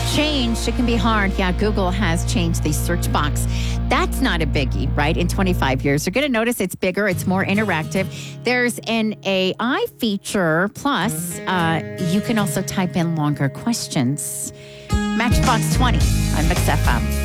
Change, it can be hard. Yeah, Google has changed the search box. That's not a biggie, right? In 25 years, you're going to notice it's bigger, it's more interactive. There's an AI feature. Plus, you can also type in longer questions. Matchbox 20 on Mix FM.